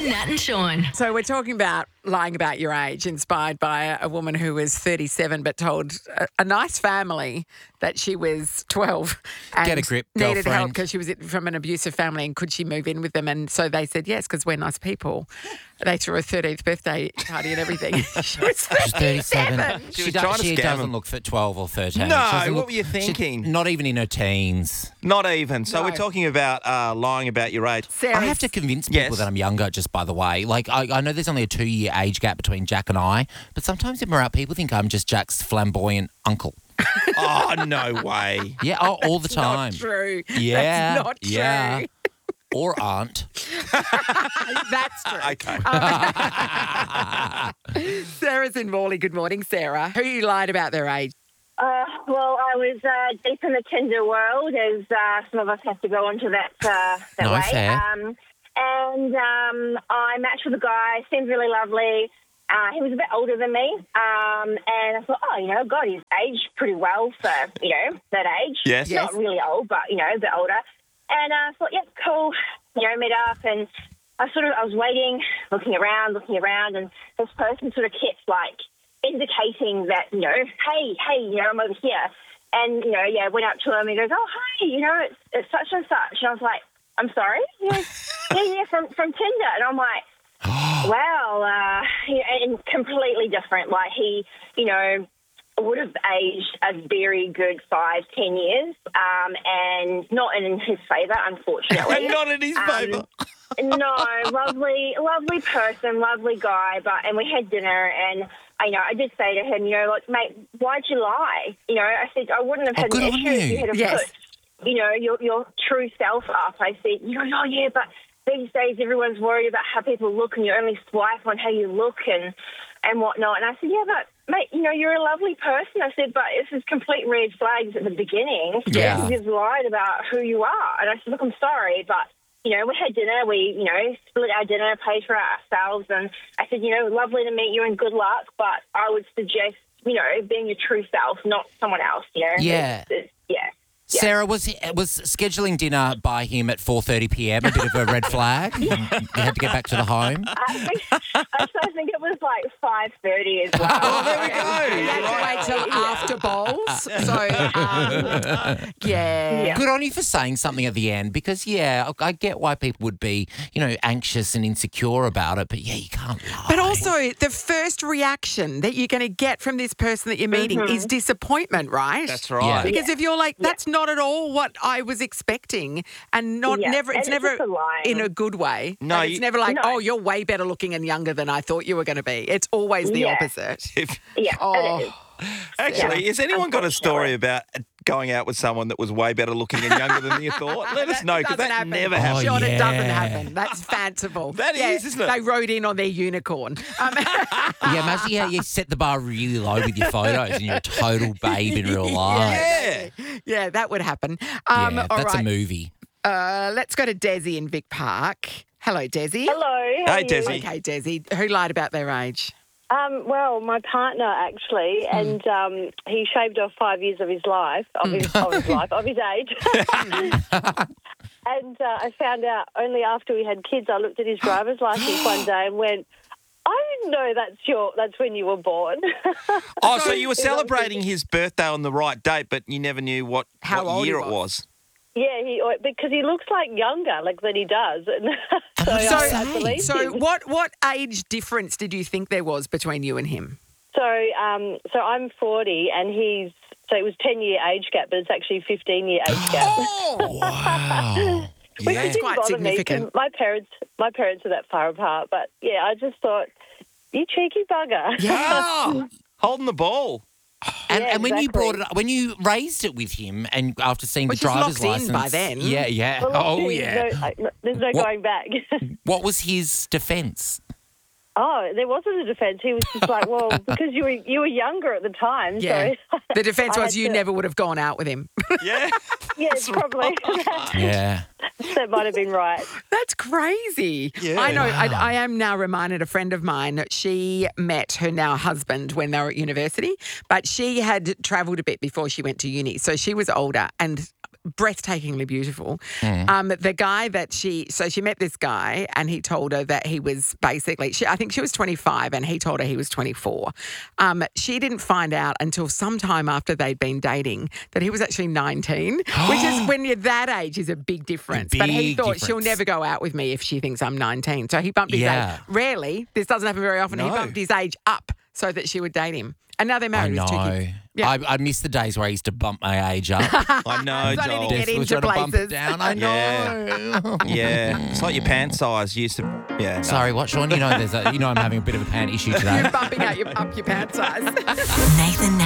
Nat and Sean. So we're talking about lying about your age, inspired by a woman who was 37 but told a nice family that she was 12 and Get a grip, needed help girlfriend. because she was from an abusive family and could she move in with them? And so they said yes because we're nice people. They threw a 13th birthday party and everything. She was 37. She, was trying to she scam doesn't him. look for 12 or 13. No, She doesn't what were you she's thinking? not even in her teens. Not even. So No. we're talking about lying about your age. Sarah's- I have to convince people Yes. that I'm younger, just by the way. Like, I know there's only a 2-year age gap between Jack and I, but sometimes when we're out, people think I'm just Jack's flamboyant uncle. Oh, no way. Yeah, all the time. Not true. Yeah. That's not true. Yeah. Or aunt. That's true. Okay. Sarah's in Morley. Good morning, Sarah. Who you lied about their age? Well, I was deep in the Tinder world, as some of us have to go onto that No, way. fair. I matched with a guy, seemed really lovely. He was a bit older than me, and I thought, God, he's aged pretty well for, that age. Yes. Not really old, but, a bit older. And I thought, yep, cool, meet up. And I was waiting, looking around, and this person sort of kept, indicating that, hey, I'm over here. And, went up to him and he goes, oh, hi, it's such and such. And I was like, I'm sorry? He goes, yeah, from Tinder. And I'm like, wow, and completely different. Like he, would have aged a very good 5-10 years, and not in his favour, unfortunately. Not in his favour. No, lovely person, lovely guy. And we had dinner, and I did say to him, mate, why'd you lie? I said I wouldn't have had good an on issue if you. you had have Yes. put, your true self up. I said, oh yeah, but these days everyone's worried about how people look, and you only swipe on how you look and whatnot. And I said, yeah, but mate, you're a lovely person. I said, but this is complete red flags at the beginning. Yeah. You've lied about who you are. And I said, look, I'm sorry, but we had dinner. We, split our dinner, paid for it ourselves. And I said, lovely to meet you and good luck. But I would suggest, being your true self, not someone else, Yeah. Yeah. Sarah, was scheduling dinner by him at 4:30 p.m. a bit of a red flag? You had to get back to the home? I think it was 5:30 as well. Oh, there we You go. had to wait till after bowls. So, yeah. Good on you for saying something at the end because, I get why people would be, anxious and insecure about it, but, you can't lie. But also, the first reaction that you're going to get from this person that you're meeting is disappointment, right? That's right. Yeah. Because if you're like, that's not at all what I was expecting, and never, it's and never it's just a lie. in a good way. No, Like, it's never like, No. oh, you're way better looking and younger than I thought you were going to be. It's always the Yeah. opposite. Yeah, Oh. it is. Actually, has anyone got a story about going out with someone that was way better looking and younger than you thought? Let us know, because doesn't that happen. never Oh, happens. Sean, it doesn't yeah. happen. That's fanciful. That is, isn't it? They rode in on their unicorn. Imagine how you set the bar really low with your photos and you're a total babe in real life. Yeah. Yeah, that would happen. Yeah, all that's right. a movie. Let's go to Desi in Vic Park. Hello, Desi. Hello. how are Hey, you? Desi. Okay, Desi. Who lied about their age? Well, my partner actually, and he shaved off 5 years of his life, of his age. And I found out only after we had kids. I looked at his driver's license one day and went, "I didn't know that's when you were born." Oh, so you were celebrating his birthday on the right date, but you never knew what old year he it was. Yeah, because he looks younger, than he does. And what did so he I say? believed So him. what age difference did you think there was between you and him? So I'm 40, and it was 10-year age gap, but it's actually 15-year age gap. Oh, Wow. Which Yeah. didn't quite bother significant. me 'cause my parents are that far apart. But yeah, I just thought, you cheeky bugger. Ah, holding the ball. And, Yeah, and when you exactly. brought it up, when you raised it with him, and after seeing Which the is driver's locked in license, by then. yeah. Well, Oh there's yeah. there's no What- going back. What was his defence? Oh, there wasn't a defence. He was just like, well, because you were younger at the time. yeah. So The defence I was had you to- never would have gone out with him. Yeah. yeah, probably Yeah. that might have been right. That's crazy. Yeah. I know. Wow. I am now reminded, a friend of mine, she met her now husband when they were at university, but she had travelled a bit before she went to uni. So she was older and breathtakingly beautiful. The guy that she met this guy and he told her that he was basically, I think she was 25 and he told her he was 24. She didn't find out until sometime after they'd been dating that he was actually 19, which is when you're that age is a big difference. But he thought she'll never go out with me if she thinks I'm 19. So he bumped his age. Rarely, this doesn't happen very often. No. He bumped his age up so that she would date him. And now they're married with 2 kids. Yeah. I miss the days where I used to bump my age up. I know, Starting to Joel. get into Trying to bump it places. down. I know. Yeah. It's like your pant size. You used to, yeah. No. Sorry, what, Sean? You know I'm having a bit of a pant issue today. You're bumping up your pant size. Nathan